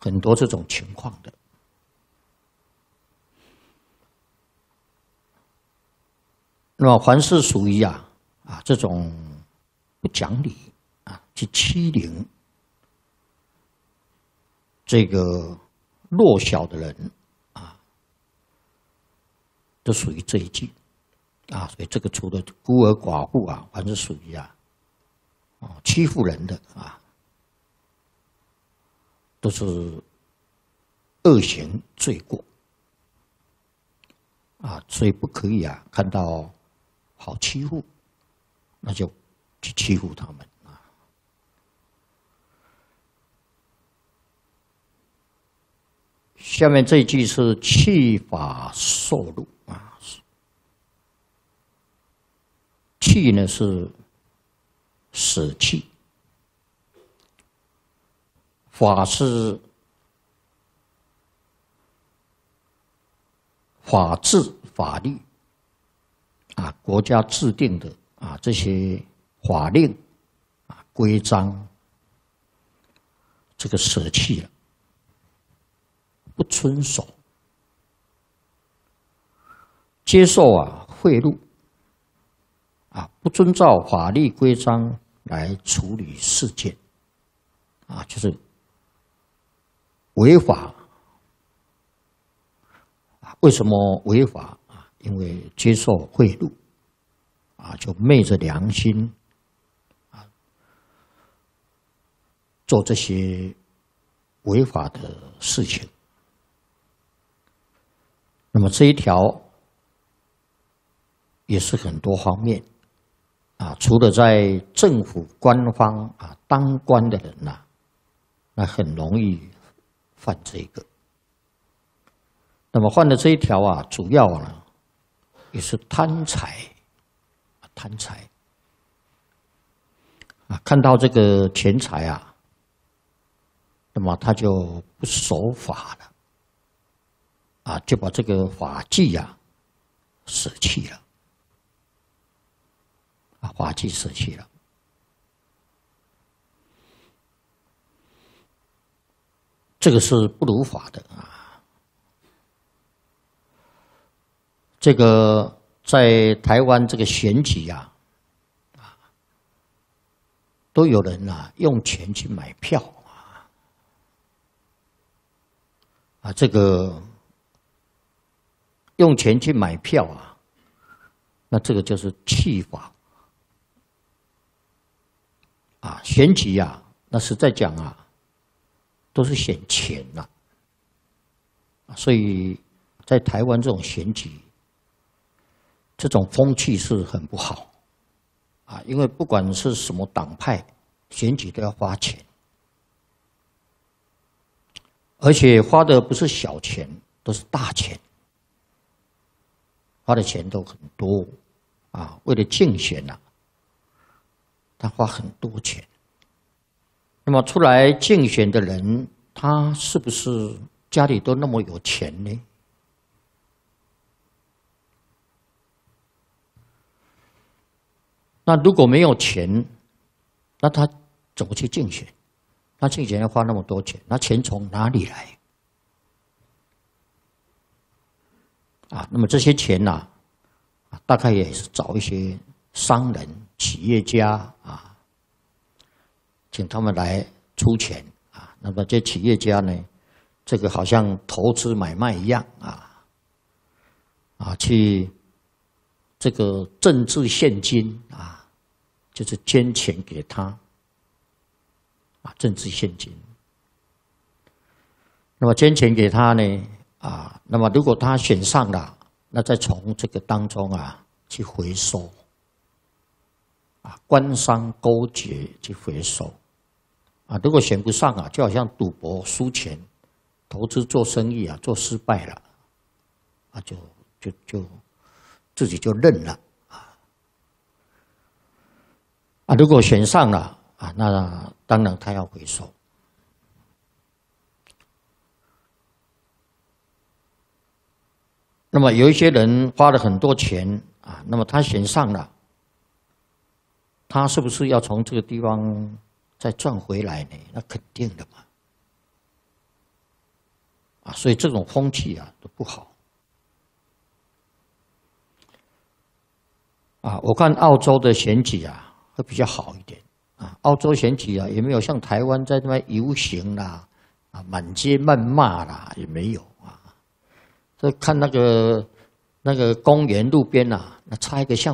很多这种情况的。那么凡是属于这种不讲理去欺凌这个弱小的人都属于这一句所以这个除了孤儿寡妇凡是属于欺负人的都是恶行罪过所以不可以看到好欺负，那就去欺负他们下面这一句是弃法受禄弃呢是舍弃，法是法治法律国家制定的这些法令规章，这个舍弃了，不遵守，接受贿赂不遵照法律规章来处理事件就是违法。为什么违法因为接受贿赂就昧着良心做这些违法的事情。那么这一条也是很多方面除了在政府官方当官的人那很容易犯这个。那么犯的这一条主要也是贪财，贪财看到这个钱财那么他就不守法了就把这个法纪舍弃了法纪舍弃了。这个是不如法的这个在台湾这个选举都有人用钱去买票这个用钱去买票那这个就是弃法选举那实在讲都是选钱所以在台湾这种选举，这种风气是很不好因为不管是什么党派，选举都要花钱，而且花的不是小钱，都是大钱，花的钱都很多为了竞选他花很多钱。那么出来竞选的人，他是不是家里都那么有钱呢？那如果没有钱，那他怎么去竞选？他竞选要花那么多钱，那钱从哪里来？那么这些钱大概也是找一些商人、企业家请他们来出钱那么这企业家呢，这个好像投资买卖一样去这个政治现金就是捐钱给他政治现金。那么捐钱给他呢那么如果他选上了，那再从这个当中去回收官商勾结去回收如果选不上就好像赌博输钱，投资做生意做失败了就自己就认了如果选上了那当然他要回收。那么有一些人花了很多钱那么他选上了，他是不是要从这个地方再赚回来呢？那肯定的嘛所以这种风气啊都不好。我看澳洲的选举啊会比较好一点澳洲选举啊也没有像台湾在那边游行啦满街谩骂啦也没有所以看那个公园路边那插一个橡